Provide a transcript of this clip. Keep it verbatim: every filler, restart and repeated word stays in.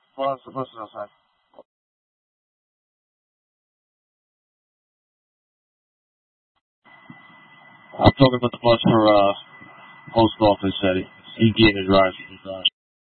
Hold on, listen outside. I'm talking about the bus for uh post office. Said he, he gave his ride.